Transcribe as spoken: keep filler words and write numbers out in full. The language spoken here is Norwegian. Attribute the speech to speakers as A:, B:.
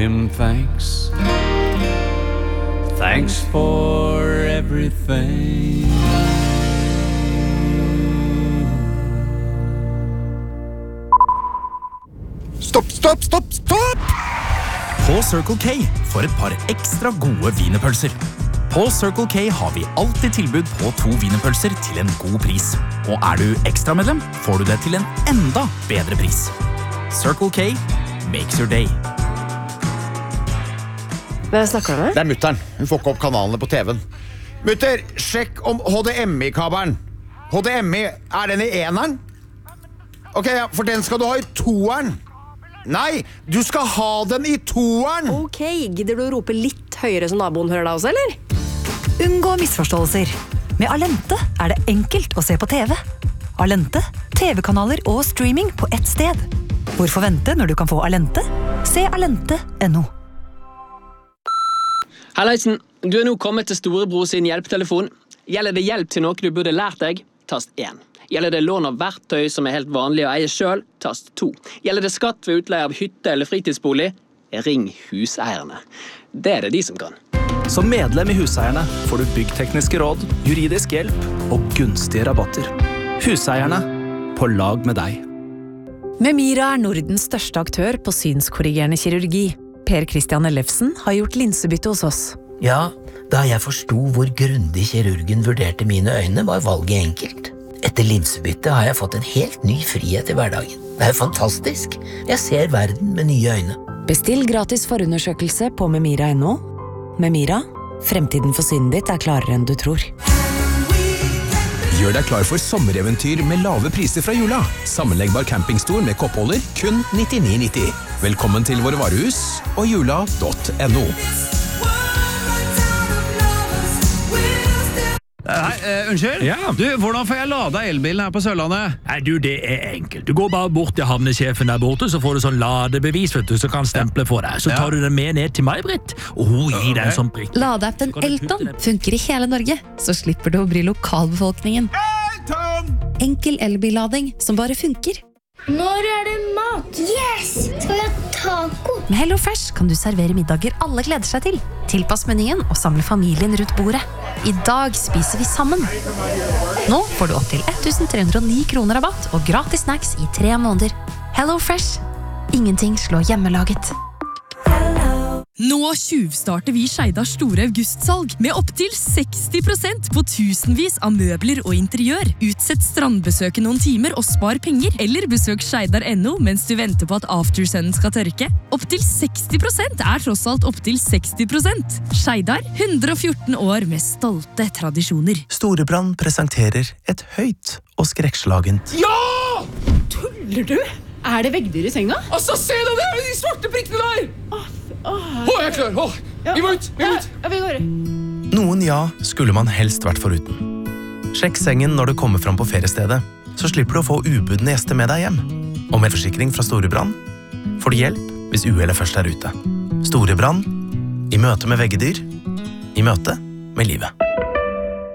A: him thanks. Thanks for everything.
B: Stopp, stopp, stopp, stopp!
C: På Circle K får et par ekstra gode wienerpølser. På Circle K har vi alltid tilbud på to wienerpølser til en god pris. Og er du ekstramedlem, får du det til en enda bedre pris. Circle K makes your day.
D: Hvem snakker du med?
B: Det er mutteren. Hun får ikke opp kanalene på T V-en. Mutter, sjekk om H D M I-kabelen. H D M I, er den i eneren? Ok, ja, for den skal du ha i toeren. Nei, du skal ha den i toeren.
D: Ok, gidder du å rope litt høyere så naboen hører deg også, eller?
E: Unngå misforståelser. Med Alente er det enkelt å se på T V. Alente, T V-kanaler og streaming på ett sted. Hvorfor vente når du kan få Alente? Se alente punktum no.
F: Halleisen, du er nå kommet til Storebror sin hjelptelefon. Gjelder det hjelp til noe du burde lært deg? Tast én. Gjelder det lån av verktøy som er helt vanlig å eie selv? Tast to. Gjelder det skatt ved utleie av hytte eller fritidsbolig? Ring huseierne. Det er det de som kan.
C: Som medlem i Huseierne får du byggtekniske råd, juridisk hjelp og gunstige rabatter. Huseierne, på lag med deg.
E: Memira er Nordens største aktør på synskorrigerende kirurgi. Per Christian Ellefsen har gjort linsebytte hos oss.
G: Ja, da jeg forstod hvor grundig kirurgen vurderte mine øyne, var valget enkelt. Etter linsebytte har jeg fått en helt ny frihet i hverdagen. Det er fantastisk. Jeg ser verden med nye øyne.
E: Bestill gratis forundersøkelse på memira punktum no. Memira, fremtiden for synet ditt er klarere enn du tror.
C: Gjør deg klar for sommereventyr med lave priser fra jula. Sammenleggbar campingstol med koppholder, kun nittini nitti. Velkommen til våre varehus og jula punktum no.
A: Hei, uh, unnskyld?
H: Ja.
A: Du, hvordan får jeg lada elbilen her på Sørlandet?
H: Nei, du, det er enkelt. Du går bare bort til havnesjefen der borte, så får du sånn ladebevis, vet du, så kan stemple for deg. Så tar du den med ned til meg, Britt, og hun gir deg en sånn prikk.
E: Ladeappen Elton funker i hele Norge, så slipper du å bry lokalbefolkningen.
A: Elton!
E: Enkel elbillading som bare funker.
I: Når er det mat? Yes! Skal vi ha taco?
E: Med HelloFresh kan du servere middager alle gleder seg til. Tilpass menyen og samle familien rundt bordet. I dag spiser vi sammen. Nå får du opp til elleve hundre og ni kroner rabatt og gratis snacks i tre måneder. HelloFresh. Ingenting slår hjemmelaget.
J: Nå tjuvstarter vi Skeidars store augustsalg med opp til seksti prosent på tusenvis av møbler og interiør. Utsett strandbesøket noen timer og spar penger, eller besøk Skeidar punktum no mens du venter på at aftersunnen skal tørke. Opp til seksti prosent er tross alt opp til seksti prosent. Skeidar, hundre og fjorten år med stolte tradisjoner.
C: Storebrand presenterer et høyt og skrekkslagent.
A: Ja!
J: Tuller du? Er det veggdyr i senga?
A: Altså, se deg der, de svarte prikkene der! Åh, jeg er klar, åh, vi må ut, vi må ut.
J: Ja, vi går.
C: Noen ja skulle man helst vært foruten. Sjekk sengen når du kommer fram på feriestedet, så slipper du å få ubudne gjester med deg hjem. Og med forsikring fra Storebrand får du hjelp hvis uhellet først er ute. Storebrand, i møte med veggedyr, i møte med livet.